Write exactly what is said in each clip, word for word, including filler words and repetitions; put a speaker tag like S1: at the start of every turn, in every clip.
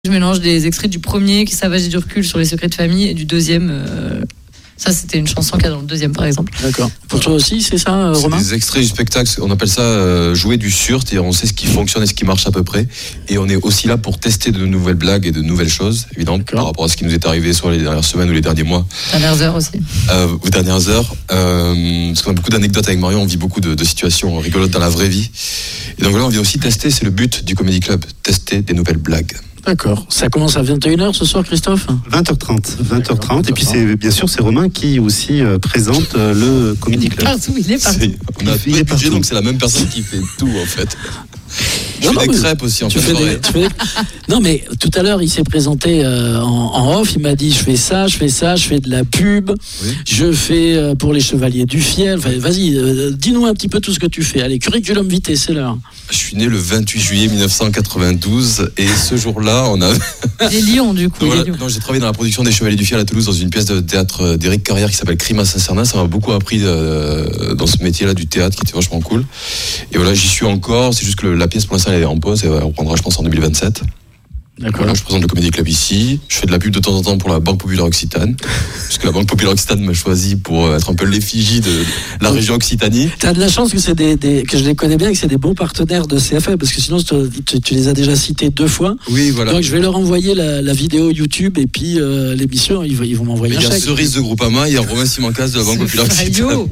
S1: Je mélange des extraits du premier, qui Savage et du recul sur les secrets de famille, et du deuxième. Euh, ça, c'était une chanson qu'il y a dans le deuxième, par exemple.
S2: D'accord. Pour toi aussi, c'est ça, euh, Romain ?
S3: C'est des extraits du spectacle. On appelle ça euh, jouer du sur, c'est-à-dire on sait ce qui fonctionne et ce qui marche à peu près. Et on est aussi là pour tester de nouvelles blagues et de nouvelles choses, évidemment, D'accord. par rapport à ce qui nous est arrivé soit les dernières semaines ou les derniers mois.
S1: Dernières heures aussi.
S3: Euh, aux dernières heures. Euh, parce qu'on a beaucoup d'anecdotes avec Marion, on vit beaucoup de, de situations rigolotes dans la vraie vie. Et donc voilà, on vient aussi tester, c'est le but du Comedy Club, tester des nouvelles blagues.
S2: D'accord. Ça commence à vingt et une heures ce soir, Christophe ?
S4: vingt heures trente. vingt heures trente. Et puis, c'est, bien sûr, c'est Romain qui aussi euh, présente euh, le Comedy Club.
S1: Partout, il est partout.
S3: C'est, on a
S4: il
S3: tout
S4: est
S3: budget,
S4: partout.
S3: donc c'est la même personne qui fait tout, en fait. Je
S2: Non,
S3: fais
S2: non,
S3: des
S2: mais
S3: crêpes aussi en
S2: Tu
S3: pleine
S2: fais des-
S3: soirée.
S2: tu fais des- Non, mais tout à l'heure, il s'est présenté euh, en, en off. Il m'a dit, je fais ça, je fais ça, je fais de la pub,
S3: Oui.
S2: je fais euh, pour les Chevaliers du Fiel. Enfin, vas-y, euh, dis-nous un petit peu tout ce que tu fais. Allez, curriculum vitae, c'est l'heure.
S3: Je suis né le vingt-huit juillet mille neuf cent quatre-vingt-douze et ce jour-là, on a.
S1: Les lions, du coup.
S3: Voilà,
S1: les lions.
S3: non, j'ai travaillé dans la production des Chevaliers du Fiel à Toulouse dans une pièce de théâtre d'Éric Carrière qui s'appelle Crime à Saint-Cernin. Ça m'a beaucoup appris euh, dans ce métier-là du théâtre qui était vachement cool. Et voilà, j'y suis encore. C'est juste que le- la pièce pour l'instant elle est en pause et on reprendra, je pense, en deux mille vingt-sept.
S2: D'accord.
S3: Voilà, je présente le Comedy Club ici. Je fais de la pub de temps en temps pour la Banque Populaire Occitane, puisque la Banque Populaire Occitane m'a choisi pour être un peu l'effigie de la région Occitanie.
S2: T'as de la chance que c'est des, des- que je les connais bien, que c'est des bons partenaires de C F M, parce que sinon tu, tu- tu les as déjà cités deux fois.
S3: Oui, voilà.
S2: Donc je vais leur envoyer la, la vidéo YouTube et puis euh, l'émission, ils, vont- ils vont m'envoyer
S3: Il y
S2: un
S3: a
S2: chèque.
S3: Cerise de Groupama, il y a Romain Simancas de la Banque
S1: Ce
S3: Populaire Occitane.
S1: faillot.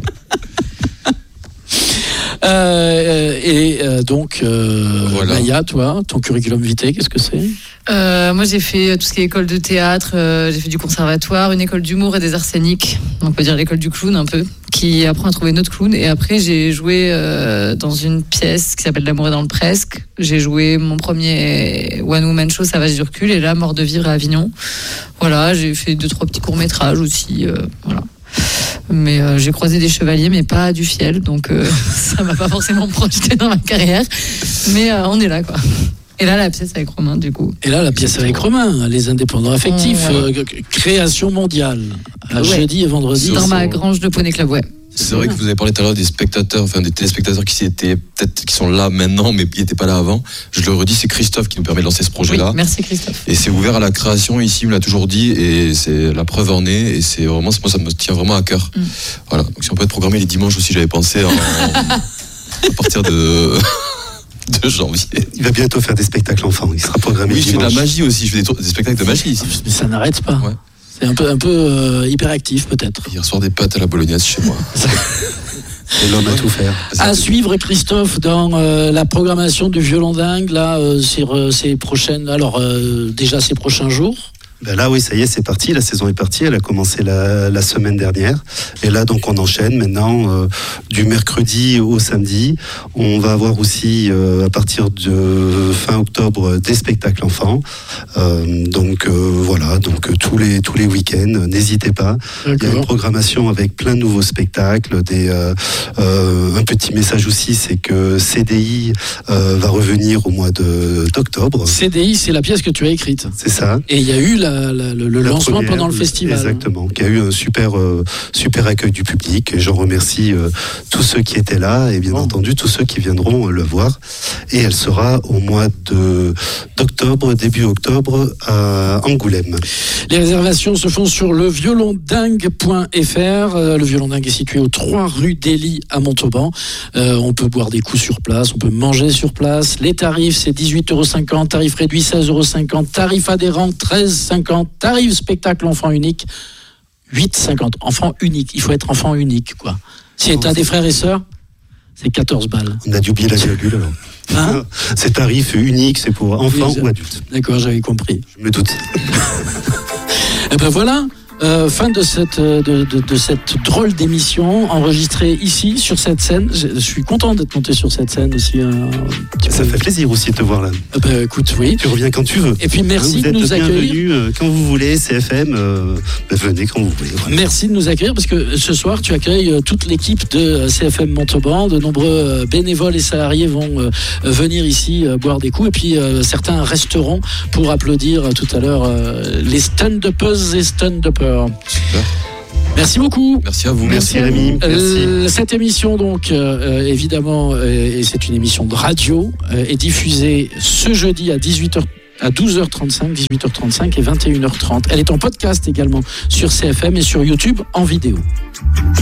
S2: Euh, et euh, donc, euh,
S3: Voilà.
S2: Maya, toi, ton curriculum vitae, qu'est-ce que c'est ?
S1: Euh, moi, j'ai fait tout ce qui est école de théâtre, euh, j'ai fait du conservatoire, une école d'humour et des arts scéniques, on peut dire l'école du clown un peu, qui apprend à trouver notre clown. Et après, j'ai joué euh, dans une pièce qui s'appelle L'amour est dans le presque. J'ai joué mon premier one-woman show, Savage du recul, et là, Mort de vivre à Avignon. Voilà, j'ai fait deux, trois petits courts-métrages aussi, euh, voilà. Mais euh, j'ai croisé des chevaliers, mais pas du fiel, donc euh, ça m'a pas forcément projeté dans ma carrière. Mais euh, on est là, quoi. Et là, la pièce avec Romain, du coup.
S2: Et là, la pièce avec Romain, les indépendants affectifs,
S1: Mmh,
S2: euh, création mondiale, à
S1: Ouais.
S2: jeudi et vendredi.
S1: Dans
S3: C'est
S1: ma
S3: ça.
S1: grange de Poney Club, ouais.
S3: C'est vrai que vous avez parlé tout à l'heure des spectateurs, enfin des téléspectateurs qui étaient peut-être qui sont là maintenant, mais qui n'étaient pas là avant. Je le redis, c'est Christophe qui nous permet de lancer ce
S1: Oui,
S3: projet-là.
S1: merci Christophe.
S3: Et c'est ouvert à la création ici, on l'a toujours dit, et c'est la preuve en est, et c'est vraiment, moi ça me tient vraiment à cœur.
S1: Mm.
S3: Voilà, donc si on peut être programmé les dimanches aussi, j'avais pensé en- à partir de, de janvier.
S4: Il va bientôt faire des spectacles enfants. Il sera programmé
S3: Oui, je fais de la
S4: dimanche.
S3: magie aussi, je fais des, tours- des spectacles de magie ici.
S2: Mais ça n'arrête pas.
S3: Ouais.
S2: C'est un peu, un peu euh, hyperactif, peut-être.
S3: Hier soir, des pâtes à la bolognaise chez moi.
S4: Et l'homme à tout faire.
S2: À suivre, Christophe, dans euh, la programmation du Violon Dingue, là, euh, sur euh, ces prochaines. Alors, euh, déjà ces prochains jours.
S4: Ben là, oui, ça y est, c'est parti. La saison est partie. Elle a commencé la, la semaine dernière. Et là, donc, on enchaîne maintenant euh, du mercredi au samedi. On va avoir aussi, euh, à partir de fin octobre, des spectacles enfants. Euh, donc, euh, voilà. Donc, euh, tous les, tous les week-ends, n'hésitez pas. Il y a une
S2: D'accord.
S4: programmation avec plein de nouveaux spectacles. Des, euh, euh, un petit message aussi, c'est que C D I euh, va revenir au mois de, d'octobre.
S2: C D I, c'est la pièce que tu as écrite.
S4: C'est ça.
S2: Et il y a eu la, la- le, le
S4: La
S2: lancement
S4: première,
S2: pendant le festival.
S4: Exactement, qui a eu un super, euh, super accueil du public. Et j'en remercie euh, tous ceux qui étaient là et bien
S2: Bon.
S4: entendu tous ceux qui viendront euh, le voir. Et elle sera au mois de, d'octobre, début octobre, à Angoulême.
S2: Les réservations se font sur le violondingue point f r. Euh, le Violon Dingue est situé aux trois rue d'Élie à Montauban. Euh, on peut boire des coups sur place, on peut manger sur place. Les tarifs, c'est dix-huit euros cinquante, tarif réduit seize euros cinquante, tarif adhérent treize euros cinquante, tarif spectacle enfant unique huit euros cinquante. Enfant unique, il faut être enfant unique, quoi. Si t'as des frères et sœurs, c'est quatorze balles.
S4: On a dû oublier la virgule alors.
S2: Hein
S4: C'est tarif unique, c'est pour enfants
S2: Oui,
S4: ou adultes.
S2: D'accord, j'avais compris.
S4: Je me doute.
S2: Et ben voilà, euh, fin de cette, de, de, de cette drôle d'émission enregistrée ici, sur cette scène. Je, je suis content d'être monté sur cette scène aussi. euh, un petit
S4: Ça
S2: peu.
S4: fait plaisir aussi de te voir là.
S2: Euh, ben, écoute, oui.
S4: Tu reviens quand tu veux.
S2: Et puis merci
S4: vous
S2: de
S4: êtes
S2: nous accueillir.
S4: bienvenus euh, quand vous voulez, C F M, euh, ben, venez quand vous voulez. Voilà.
S2: Merci de nous accueillir parce que ce soir tu accueilles euh, toute l'équipe de euh, C F M Montauban. De nombreux euh, bénévoles et salariés vont euh, euh, venir ici euh, boire des coups et puis euh, certains resteront pour applaudir euh, tout à l'heure euh, les stand-uppers et stand-uppers.
S3: Super.
S2: Merci beaucoup.
S3: Merci à vous.
S4: Merci Rémi. Merci.
S2: Euh, cette émission, donc, euh, évidemment, euh, et c'est une émission de radio, euh, est diffusée ce jeudi à dix-huit heures à douze heures trente-cinq, dix-huit heures trente-cinq et vingt et une heures trente. Elle est en podcast également sur C F M et sur YouTube en vidéo.